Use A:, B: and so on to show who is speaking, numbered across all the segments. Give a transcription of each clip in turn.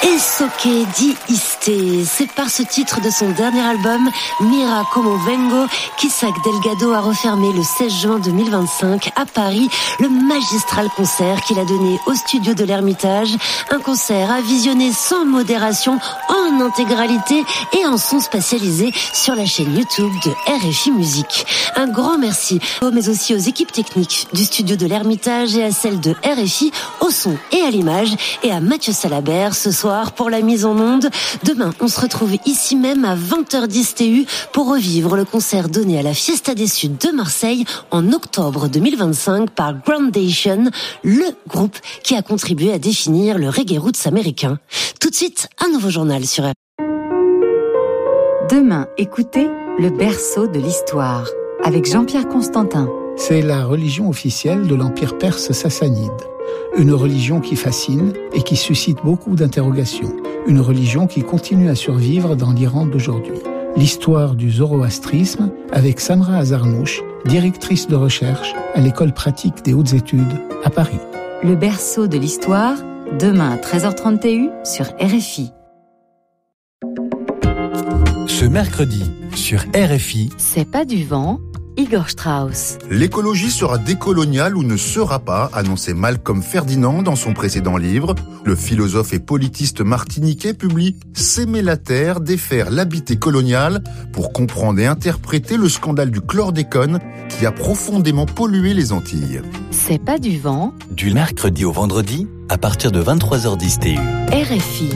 A: Esoke di Iste, c'est par ce titre de son dernier album, Mira Como Vengo, qu'Isaac Delgado a refermé le 16 juin 2025 à Paris le magistral concert qu'il a donné au studio de l'Ermitage. Un concert à visionner sans modération, en intégralité et en son spatialisé sur la chaîne YouTube de RFI Musique. Un grand merci, mais aussi aux équipes techniques du studio de l'Ermitage et à celles de RFI, au son et à l'image, et à Mathieu Salabert ce soir pour la mise en onde. Demain, on se retrouve ici même à 20h10 TU pour revivre le concert donné à la Fiesta des Suds de Marseille en octobre 2025 par Groundation, le groupe qui a contribué à définir le reggae roots américain. Tout de suite, un nouveau journal sur RFI.
B: Demain, écoutez le berceau de l'histoire avec Jean-Pierre Constantin.
C: C'est la religion officielle de l'Empire perse sassanide. Une religion qui fascine et qui suscite beaucoup d'interrogations. Une religion qui continue à survivre dans l'Iran d'aujourd'hui. L'histoire du zoroastrisme avec Samra Azarnouch, directrice de recherche à l'École pratique des hautes études à Paris.
B: Le berceau de l'histoire, demain à 13h30 TU sur RFI.
D: Ce mercredi, sur RFI,
B: C'est pas du vent, Igor Strauss.
E: L'écologie sera décoloniale ou ne sera pas, annonçait Malcolm Ferdinand dans son précédent livre. Le philosophe et politiste martiniquais publie « S'aimer la terre, défaire l'habité colonial » pour comprendre et interpréter le scandale du chlordécone qui a profondément pollué les Antilles.
B: C'est pas du vent,
D: du mercredi au vendredi, à partir de 23h10 TU.
B: RFI.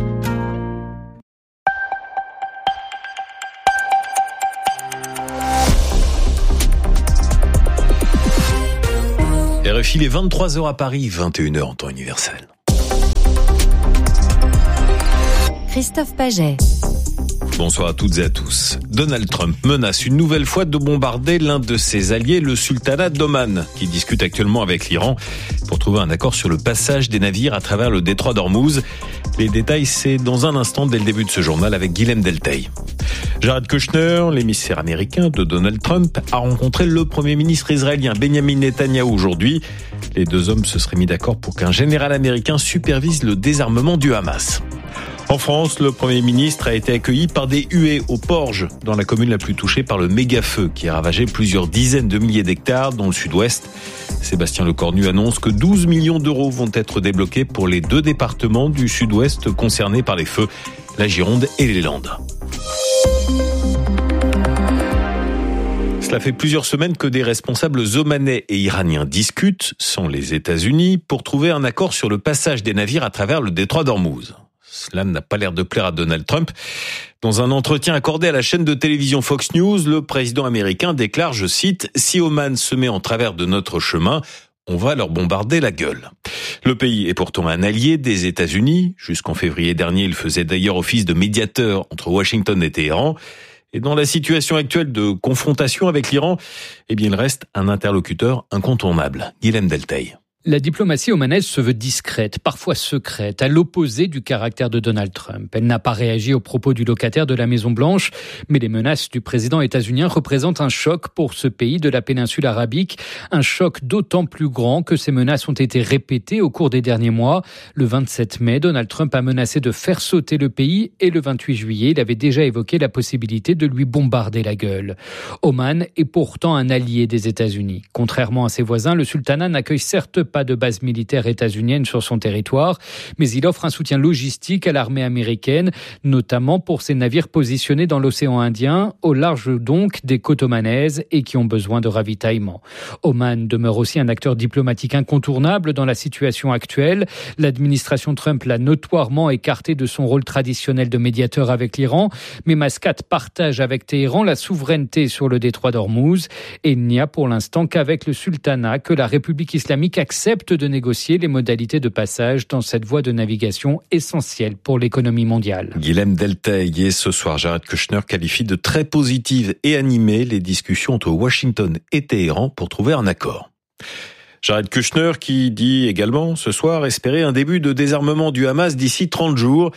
F: RFI, il est 23h à Paris, 21h en temps universel.
B: Christophe Paget.
F: Bonsoir à toutes et à tous. Donald Trump menace une nouvelle fois de bombarder l'un de ses alliés, le sultanat d'Oman, qui discute actuellement avec l'Iran pour trouver un accord sur le passage des navires à travers le détroit d'Ormuz. Les détails, c'est dans un instant dès le début de ce journal avec Guilhem Delteil. Jared Kushner, l'émissaire américain de Donald Trump, a rencontré le Premier ministre israélien Benjamin Netanyahou aujourd'hui. Les deux hommes se seraient mis d'accord pour qu'un général américain supervise le désarmement du Hamas. En France, le Premier ministre a été accueilli par des huées au Porge, dans la commune la plus touchée par le méga-feu qui a ravagé plusieurs dizaines de milliers d'hectares dans le sud-ouest. Sébastien Lecornu annonce que 12 millions d'euros vont être débloqués pour les deux départements du sud-ouest concernés par les feux, la Gironde et les Landes. Cela fait plusieurs semaines que des responsables omanais et iraniens discutent, sans les États-Unis, pour trouver un accord sur le passage des navires à travers le détroit d'Ormuz. Cela n'a pas l'air de plaire à Donald Trump. Dans un entretien accordé à la chaîne de télévision Fox News, le président américain déclare, je cite, « Si Oman se met en travers de notre chemin, on va leur bombarder la gueule ». Le pays est pourtant un allié des États-Unis. Jusqu'en février dernier, il faisait d'ailleurs office de médiateur entre Washington et Téhéran. Et dans la situation actuelle de confrontation avec l'Iran, eh bien, il reste un interlocuteur incontournable. Guilhem Delteil.
G: La diplomatie omanaise se veut discrète, parfois secrète, à l'opposé du caractère de Donald Trump. Elle n'a pas réagi aux propos du locataire de la Maison-Blanche, mais les menaces du président états-unien représentent un choc pour ce pays de la péninsule arabique. Un choc d'autant plus grand que ces menaces ont été répétées au cours des derniers mois. Le 27 mai, Donald Trump a menacé de faire sauter le pays et le 28 juillet, il avait déjà évoqué la possibilité de lui bombarder la gueule. Oman est pourtant un allié des États-Unis. Contrairement à ses voisins, le sultanat n'accueille certes pas de base militaire états-unienne sur son territoire, mais il offre un soutien logistique à l'armée américaine, notamment pour ses navires positionnés dans l'océan Indien, au large donc des côtes omanaises et qui ont besoin de ravitaillement. Oman demeure aussi un acteur diplomatique incontournable dans la situation actuelle. L'administration Trump l'a notoirement écarté de son rôle traditionnel de médiateur avec l'Iran, mais Mascate partage avec Téhéran la souveraineté sur le détroit d'Ormuz et il n'y a pour l'instant qu'avec le sultanat que la République islamique accepte de négocier les modalités de passage dans cette voie de navigation essentielle pour l'économie mondiale.
F: Guilhem Delteil, et ce soir, Jared Kushner qualifie de très positives et animées les discussions entre Washington et Téhéran pour trouver un accord. Jared Kushner qui dit également ce soir espérer un début de désarmement du Hamas d'ici 30 jours.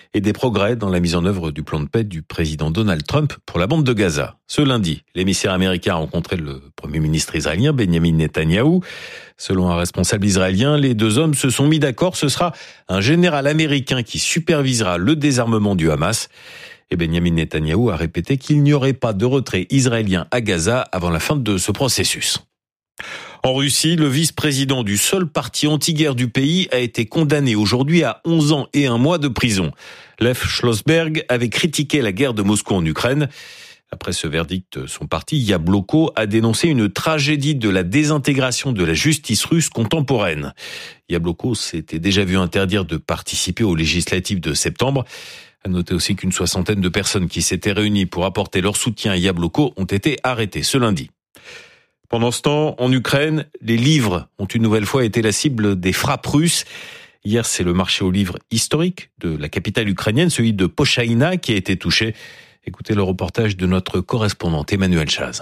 F: et des progrès dans la mise en œuvre du plan de paix du président Donald Trump pour la bande de Gaza. Ce lundi, l'émissaire américain a rencontré le premier ministre israélien Benjamin Netanyahou. Selon un responsable israélien, les deux hommes se sont mis d'accord. Ce sera un général américain qui supervisera le désarmement du Hamas. Et Benjamin Netanyahou a répété qu'il n'y aurait pas de retrait israélien à Gaza avant la fin de ce processus. En Russie, le vice-président du seul parti anti-guerre du pays a été condamné aujourd'hui à 11 ans et 1 mois de prison. Lev Schlossberg avait critiqué la guerre de Moscou en Ukraine. Après ce verdict, son parti, Yabloko, a dénoncé une tragédie de la désintégration de la justice russe contemporaine. Yabloko s'était déjà vu interdire de participer aux législatives de septembre. À noter aussi qu'une soixantaine de personnes qui s'étaient réunies pour apporter leur soutien à Yabloko ont été arrêtées ce lundi. Pendant ce temps, en Ukraine, les livres ont une nouvelle fois été la cible des frappes russes. Hier, c'est le marché aux livres historique de la capitale ukrainienne, celui de Pochaïna, qui a été touché. Écoutez le reportage de notre correspondante Emmanuel Chaz.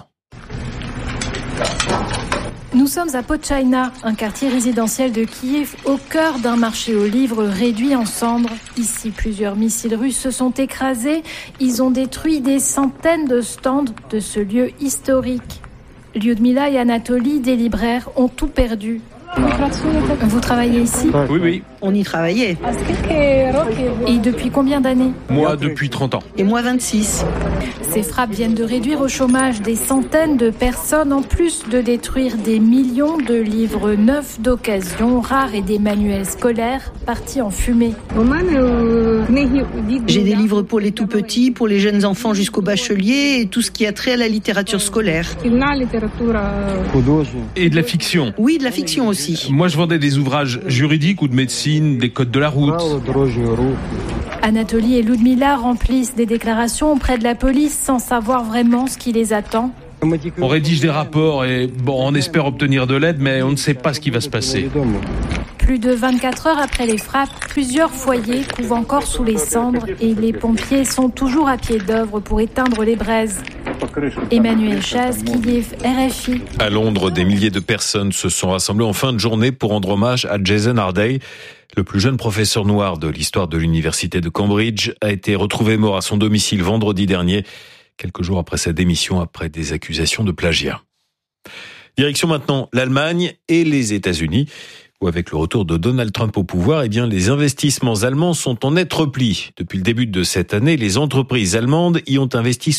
H: Nous sommes à Pochaïna, un quartier résidentiel de Kiev, au cœur d'un marché aux livres réduit en cendres. Ici, plusieurs missiles russes se sont écrasés. Ils ont détruit des centaines de stands de ce lieu historique. Lyudmila et Anatoly, des libraires, ont tout perdu. Vous travaillez ici ?
I: Oui.
J: On y travaillait.
H: Et depuis combien d'années ?
I: Moi, depuis 30 ans.
J: Et moi, 26.
H: Ces frappes viennent de réduire au chômage des centaines de personnes, en plus de détruire des millions de livres neufs d'occasion, rares et des manuels scolaires partis en fumée.
J: J'ai des livres pour les tout petits, pour les jeunes enfants jusqu'au bachelier et tout ce qui a trait à la littérature scolaire.
I: Et de la fiction.
J: Oui, de la fiction aussi.
I: Moi, je vendais des ouvrages juridiques ou de médecine, des codes de la route.
H: Anatoly et Lyudmila remplissent des déclarations auprès de la police sans savoir vraiment ce qui les attend.
I: On rédige des rapports et on espère obtenir de l'aide, mais on ne sait pas ce qui va se passer.
H: Plus de 24 heures après les frappes, plusieurs foyers couvent encore sous les cendres et les pompiers sont toujours à pied d'œuvre pour éteindre les braises. Emmanuel Chaz, Kiev, RFI.
F: À Londres, des milliers de personnes se sont rassemblées en fin de journée pour rendre hommage à Jason Harday. Le plus jeune professeur noir de l'histoire de l'université de Cambridge a été retrouvé mort à son domicile vendredi dernier, quelques jours après sa démission après des accusations de plagiat. Direction maintenant l'Allemagne et les États-Unis, où avec le retour de Donald Trump au pouvoir, les investissements allemands sont en net repli. Depuis le début de cette année, les entreprises allemandes y ont investi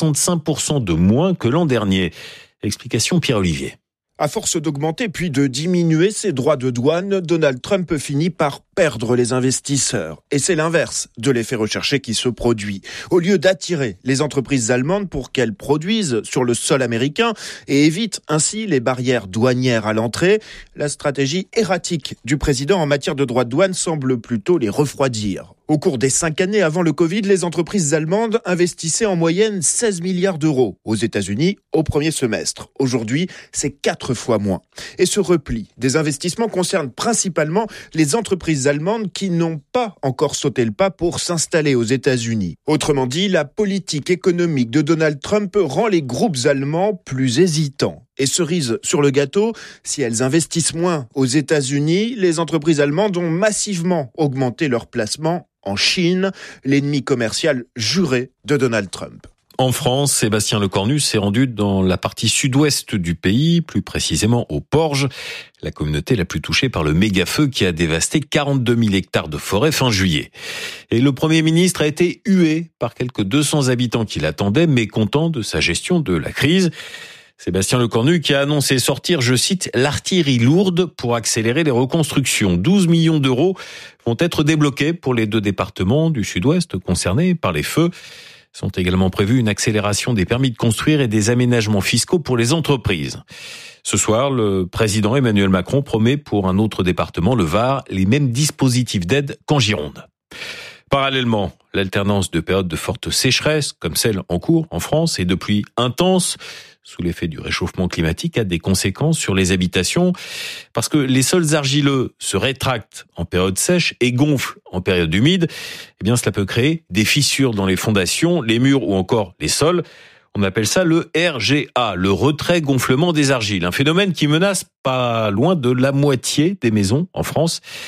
F: 65% de moins que l'an dernier. Explication Pierre-Olivier.
K: À force d'augmenter puis de diminuer ses droits de douane, Donald Trump finit par perdre les investisseurs. Et c'est l'inverse de l'effet recherché qui se produit. Au lieu d'attirer les entreprises allemandes pour qu'elles produisent sur le sol américain et évitent ainsi les barrières douanières à l'entrée, la stratégie erratique du président en matière de droits de douane semble plutôt les refroidir. Au cours des 5 années avant le Covid, les entreprises allemandes investissaient en moyenne 16 milliards d'euros aux États-Unis au premier semestre. Aujourd'hui, c'est 4 fois moins. Et ce repli des investissements concerne principalement les entreprises allemandes qui n'ont pas encore sauté le pas pour s'installer aux États-Unis. Autrement dit, la politique économique de Donald Trump rend les groupes allemands plus hésitants. Et cerise sur le gâteau, si elles investissent moins aux États-Unis, les entreprises allemandes ont massivement augmenté leurs placements en Chine, l'ennemi commercial juré de Donald Trump.
F: En France, Sébastien Lecornu s'est rendu dans la partie sud-ouest du pays, plus précisément au Porge, la communauté la plus touchée par le méga-feu qui a dévasté 42 000 hectares de forêt fin juillet. Et le Premier ministre a été hué par quelques 200 habitants qui l'attendaient, mécontents de sa gestion de la crise. Sébastien Lecornu qui a annoncé sortir, je cite, l'artillerie lourde pour accélérer les reconstructions. 12 millions d'euros vont être débloqués pour les 2 départements du sud-ouest concernés par les feux. Sont également prévus une accélération des permis de construire et des aménagements fiscaux pour les entreprises. Ce soir, le président Emmanuel Macron promet pour un autre département, le Var, les mêmes dispositifs d'aide qu'en Gironde. Parallèlement, l'alternance de périodes de forte sécheresse, comme celle en cours en France, et de pluies intenses, sous l'effet du réchauffement climatique, a des conséquences sur les habitations, parce que les sols argileux se rétractent en période sèche et gonflent en période humide. Cela peut créer des fissures dans les fondations, les murs ou encore les sols. On appelle ça le RGA, le retrait-gonflement des argiles, un phénomène qui menace pas loin de la moitié des maisons en France.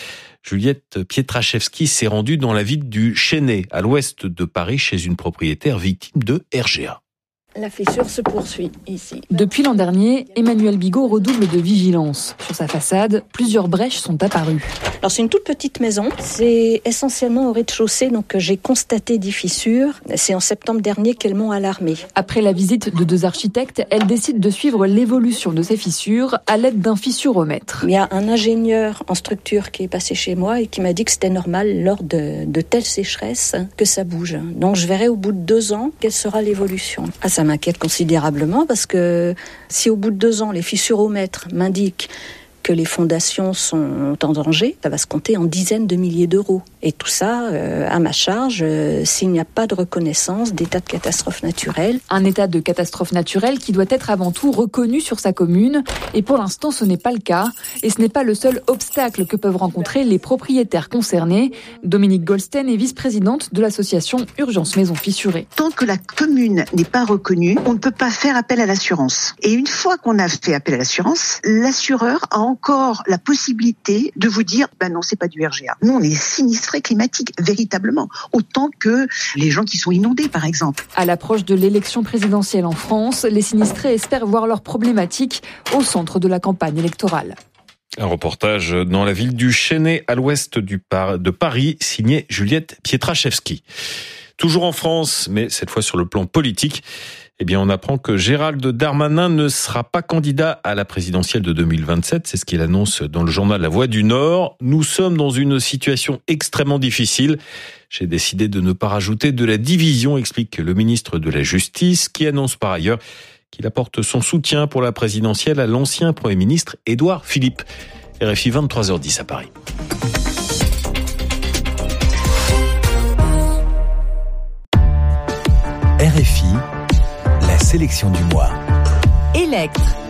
F: Juliette Pietraszewski s'est rendue dans la ville du Chesnay, à l'ouest de Paris, chez une propriétaire victime de RGA.
L: La fissure se poursuit ici.
M: Depuis l'an dernier, Emmanuel Bigot redouble de vigilance. Sur sa façade, plusieurs brèches sont apparues.
L: Alors c'est une toute petite maison, c'est essentiellement au rez-de-chaussée, donc j'ai constaté des fissures. C'est en septembre dernier qu'elles m'ont alarmée.
M: Après la visite de 2 architectes, elle décide de suivre l'évolution de ces fissures à l'aide d'un fissuromètre.
L: Il y a un ingénieur en structure qui est passé chez moi et qui m'a dit que c'était normal lors de telles sécheresses que ça bouge. Donc je verrai au bout de 2 ans quelle sera l'évolution. Ça m'inquiète considérablement parce que si au bout de 2 ans, les fissuromètres m'indiquent que les fondations sont en danger, ça va se compter en dizaines de milliers d'euros. Et tout ça à ma charge s'il n'y a pas de reconnaissance d'état de catastrophe naturelle.
M: Un état de catastrophe naturelle qui doit être avant tout reconnu sur sa commune. Et pour l'instant, ce n'est pas le cas. Et ce n'est pas le seul obstacle que peuvent rencontrer les propriétaires concernés. Dominique Goldstein est vice-présidente de l'association Urgence Maisons Fissurées.
N: Tant que la commune n'est pas reconnue, on ne peut pas faire appel à l'assurance. Et une fois qu'on a fait appel à l'assurance, l'assureur a encore la possibilité de vous dire non, c'est pas du RGA. Nous, on est sinistrés climatiques, véritablement, autant que les gens qui sont inondés, par exemple.
M: À l'approche de l'élection présidentielle en France, les sinistrés espèrent voir leurs problématiques au centre de la campagne électorale.
F: Un reportage dans la ville du Chesnay, à l'ouest de Paris, signé Juliette Pietraszewski. Toujours en France, mais cette fois sur le plan politique, on apprend que Gérald Darmanin ne sera pas candidat à la présidentielle de 2027. C'est ce qu'il annonce dans le journal La Voix du Nord. Nous sommes dans une situation extrêmement difficile. J'ai décidé de ne pas rajouter de la division, explique le ministre de la Justice, qui annonce par ailleurs qu'il apporte son soutien pour la présidentielle à l'ancien Premier ministre Édouard Philippe. RFI 23h10 à Paris.
D: RFI, la sélection du mois.
B: Electre.